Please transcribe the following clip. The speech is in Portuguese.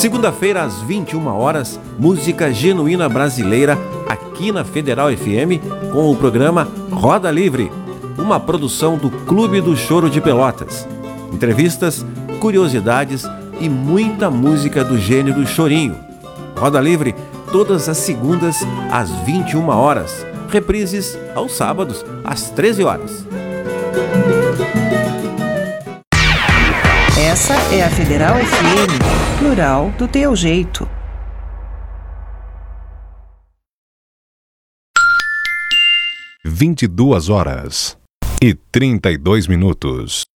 Segunda-feira, às 21 horas, música genuína brasileira aqui na Federal FM com o programa Roda Livre, uma produção do Clube do Choro de Pelotas. Entrevistas, curiosidades e muita música do gênero chorinho. Roda Livre todas as segundas às 21 horas. Reprises aos sábados às 13 horas. Essa é a Federal FM, plural do teu jeito. 22 horas e 32 minutos.